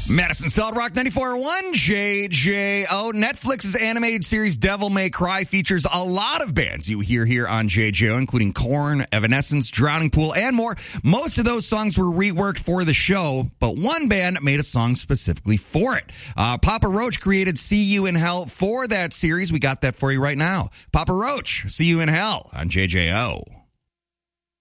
Madison Solid Rock 94.1 JJO. Netflix's animated series Devil May Cry features a lot of bands you hear here on JJO, including Korn, Evanescence, Drowning Pool, and more. Most of those songs were reworked for the show, but one band made a song specifically for it. Papa Roach created See You in Hell for that series. We got that for you right now. Papa Roach, See You in Hell on JJO.